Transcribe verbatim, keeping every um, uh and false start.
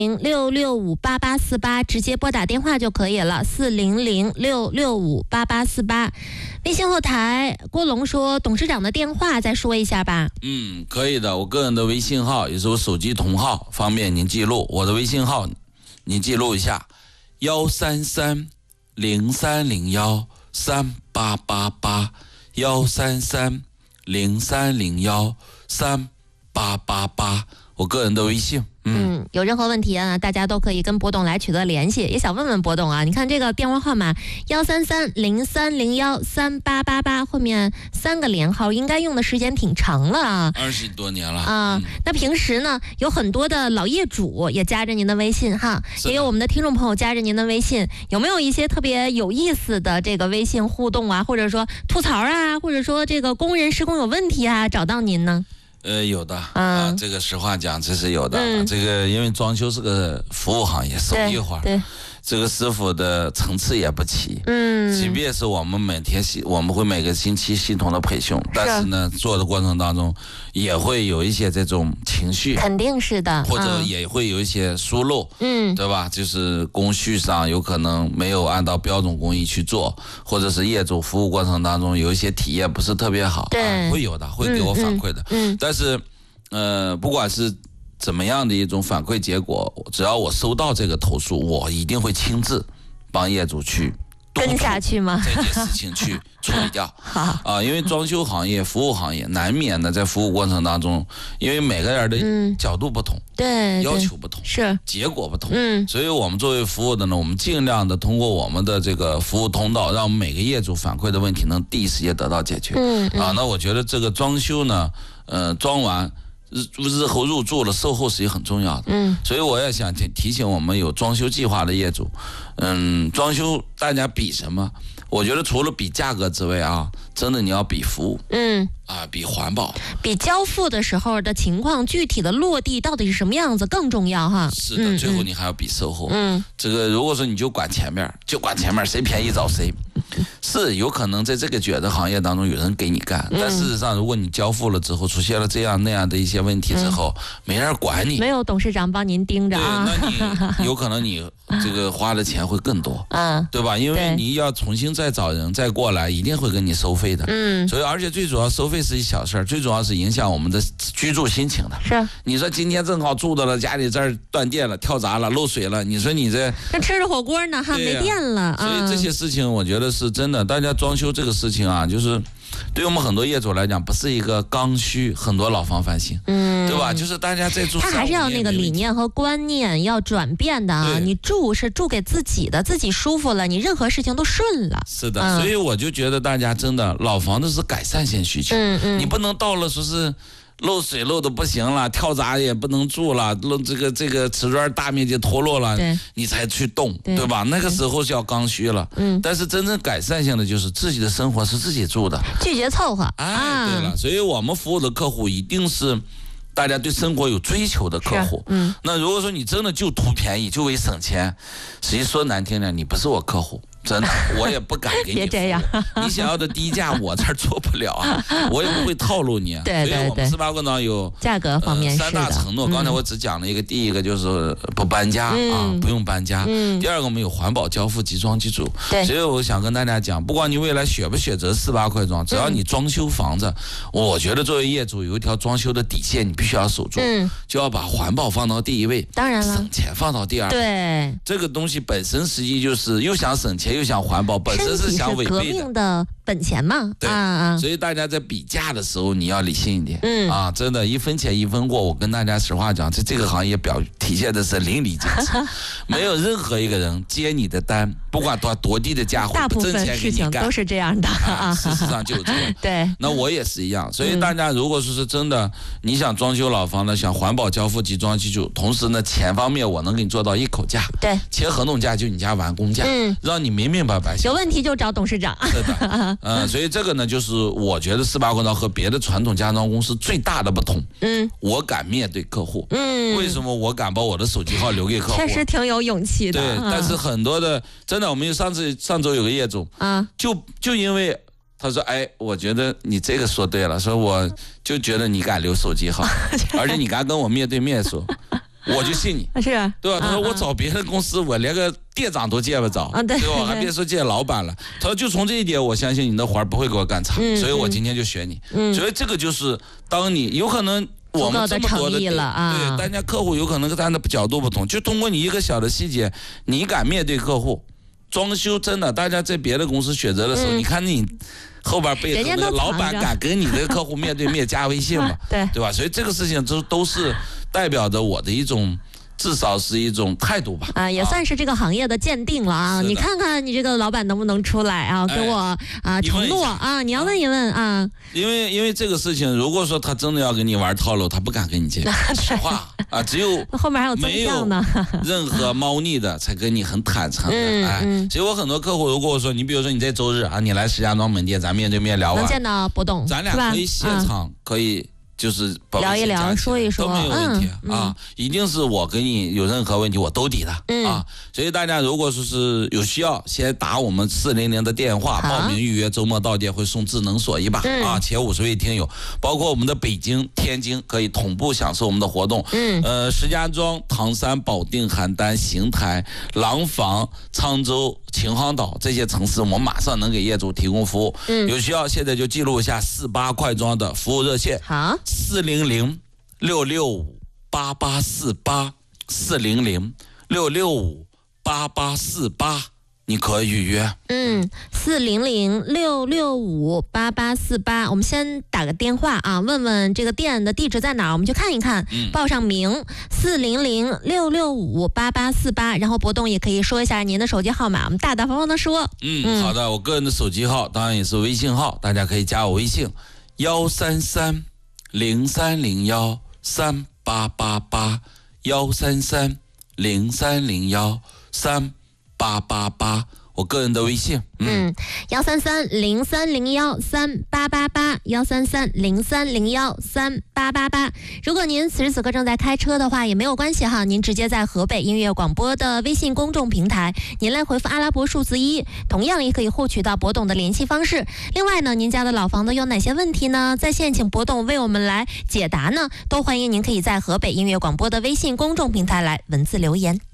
零六六五八八四八，直接拨打电话就可以了，四零零六六五八八四八。微信后台郭龙说，董事长的电话再说一下吧。 嗯，可以的，我个人的微信号也是我手机同号，方便您记录。我的微信号您记录一下：幺三三零三零幺三八八八，幺三三零三零幺三八八八，我个人的微信。 嗯, 嗯，有任何问题啊，大家都可以跟博董来取得联系。也想问问博董啊，你看这个电话号码幺三三零三零幺三八八八，后面三个连号，应该用的时间挺长了啊， 二十多年了啊、嗯。那平时呢，有很多的老业主也加着您的微信哈，也有我们的听众朋友加着您的微信，有没有一些特别有意思的这个微信互动啊，或者说吐槽啊，或者说这个工人施工有问题啊，找到您呢？ 呃，有的、 嗯、 啊，这个实话讲，这是有的。 嗯、 这个因为装修是个服务行业，手艺活， 对， 这个师傅的层次也不齐。 嗯， 即便是我们每天系，我们会每个星期系统的培训，但是呢，做的过程当中也会有一些这种情绪， 肯定是的， 或者也会有一些疏漏， 嗯， 对吧？就是工序上有可能没有按照标准工艺去做，或者是业主服务过程当中有一些体验不是特别好， 对， 啊、会有的，会给我反馈的， 嗯，嗯但是，呃，不管是怎么样的一种反馈结果，只要我收到这个投诉，我一定会亲自帮业主去跟下去吗？ 这件事情去处理掉。 好啊，因为装修行业、服务行业难免的在服务过程当中，因为每个人的角度不同， 嗯、对， 要求不同， 是结果不同， 嗯， 所以我们作为服务的呢，我们尽量的通过我们的这个服务通道，让每个业主反馈的问题能第一时间得到解决。 嗯, 嗯啊，那我觉得这个装修呢，呃，装完。日日后入住了，售后是也很重要的。 嗯， 所以我也想提提醒我们有装修计划的业主，嗯，装修大家比什么？我觉得除了比价格之外啊，真的你要比服务， 嗯， 啊，比环保， 比交付的时候的情况，具体的落地到底是什么样子更重要哈。 是的， 嗯、 最后你还要比售后。 嗯， 这个如果说你就管前面，就管前面，谁便宜找谁。是有可能在这个卷的行业当中有人给你干， 嗯、 但事实上如果你交付了之后出现了这样那样的一些问题之后、嗯、没人管你， 没有董事长帮您盯着啊， 对，那你有可能你这个花的钱会更多， 嗯， 对吧？因为你要重新再找人再过来，一定会跟你收费的， 嗯， 所以而且最主要收费是一小事儿，最主要是影响我们的居住心情的。 是， 你说今天正好住到了家里这儿断电了、跳闸了、漏水了，你说你这那吃着火锅呢哈、啊、没电了， 所以这些事情我觉得是真的。大家装修这个事情啊，就是对我们很多业主来讲，不是一个刚需，很多老房翻新，嗯，对吧？就是大家在住， 他还是要那个理念和观念要转变的啊。你住是住给自己的，自己舒服了，你任何事情都顺了。 是的，嗯、所以我就觉得大家真的老房子是改善性需求， 嗯嗯， 你不能到了说是。漏水漏的不行了，跳闸也不能住了，漏这个这个瓷砖大面积脱落了，你才去动， 对, 对吧？那个时候是要刚需了。嗯，但是真正改善性的就是自己的生活是自己住的， 拒绝凑合。 哎，对了，所以我们服务的客户一定是大家对生活有追求的客户。嗯，那如果说你真的就图便宜，就为省钱，实际说难听点，你不是我客户。真的，我也不敢给你。 别这样， 你想要的低价，我这儿做不了啊，我也不会套路你。 对对对， 所以我们斯巴棍岛有价格方面、呃、 三大承诺。刚才我只讲了一个，第一个就是不搬家、嗯、啊，不用搬家。嗯、第二个我们有环保交付即装即住。 对。 所以我想跟大家讲，不管你未来选不选择四八块装，只要你装修房子，嗯、我觉得作为业主有一条装修的底线，你必须要守住，嗯、就要把环保放到第一位， 当然了， 省钱放到第二位。 对。 这个东西本身实际就是又想省钱又想环保。本身是想违背的， 革命的本钱嘛， 对啊，所以大家在比价的时候你要理性一点，嗯啊，真的，一分钱一分货。我跟大家实话讲，在这个行业表体现的是淋漓尽致，没有任何一个人接你的单，不管多多低的价， 大部分事情都是这样的啊。 事实上就是这样。 对， 那我也是一样。所以大家如果说是真的，你想装修老房呢，想环保交付即装即住，同时呢，钱方面我能给你做到一口价， 对， 签合同价就你家完工价，嗯，让你明明白白。 有问题就找董事长。 是的，嗯，所以这个呢，就是我觉得四八棍岛和别的传统家装公司最大的不同。嗯，我敢面对客户。嗯，为什么我敢把我的手机号留给客户？ 确实挺有勇气的。 对，嗯、但是很多的，真的，我们有上次上周有个业主啊，就就因为他说，哎，我觉得你这个说对了，说我就觉得你敢留手机号，而且你敢跟我面对面说。 我就信你， 是， 对吧？他说啊我找别的公司，我连个店长都见不着， 啊对对吧？ 对还别说见老板了。他说就从这一点，我相信你的活儿不会给我干差， 嗯所以我今天就选你。 嗯所以这个就是当你有可能。我们这么多的了啊， 对，大家客户有可能站的角度不同，就通过你一个小的细节，你敢面对客户，装修真的，大家在别的公司选择的时候， 嗯、 你看你后边背后那个老板敢跟你的客户面对面加微信吗？ 对对吧？所以这个事情都都是代表着我的一种。至少是一种态度吧， 啊，也算是这个行业的鉴定了啊。你看看你这个老板能不能出来啊，给我啊承诺啊，你要问一问啊。 因为因为这个事情，如果说他真的要跟你玩套路，他不敢跟你见实话啊，只有后面还有没有任何猫腻的才跟你很坦诚的。哎，所以我很多客户如果说你比如说你在周日啊，你来石家庄门店，咱面对面聊完， 能见到博董， 咱俩可以现场可以。就是聊一聊，说一说都没有问题、 嗯、 啊！一定是我跟你有任何问题，我兜底的、嗯、啊！所以大家如果说是有需要，先打我们四零零的电话报名预约，周末到店会送智能锁一把、嗯、啊！前五十位听友，包括我们的北京、天津可以同步享受我们的活动。嗯，呃，石家庄、唐山、保定、邯郸、邢台、廊坊、沧州、秦皇岛这些城市，我们马上能给业主提供服务。嗯，有需要现在就记录一下四八快装的服务热线。 好。 四零零六六五八八四八，四零零六六五八八四八，你可以预约。 嗯，四零零六六五八八四八，我们先打个电话啊，问问这个店的地址在哪儿，我们去看一看，嗯、报上名。四零零六六五八八四八，然后博董也可以说一下您的手机号码，我们大大方方的说。 嗯，嗯好的，我个人的手机号当然也是微信号，大家可以加我微信幺三三。零三零幺三八八八幺三三零三零幺三八八八，我个人的微信， 嗯，幺三三零三零幺三八八八幺三三零三零幺三八八八。如果您此时此刻正在开车的话，也没有关系哈，您直接在河北音乐广播的微信公众平台，您来回复阿拉伯数字一，同样也可以获取到博董的联系方式。另外呢，您家的老房子有哪些问题呢？在线请博董为我们来解答呢，都欢迎您可以在河北音乐广播的微信公众平台来文字留言。